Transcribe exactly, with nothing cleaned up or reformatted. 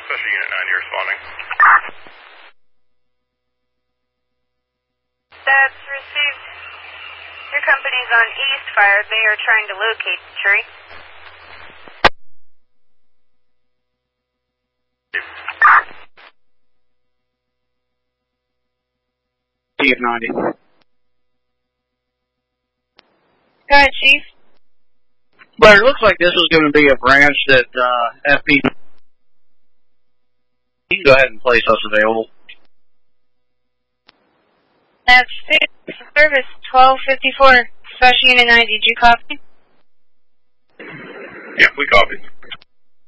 Special Unit ninety responding. That's received. Your company's on East Fire. They are trying to locate the tree. T F ninety. Go ahead, Chief. But it looks like this is going to be a branch that uh, F P... You can go ahead and place us available. That's service twelve fifty-four, Special Unit ninety. Did you copy? Yeah, we copied.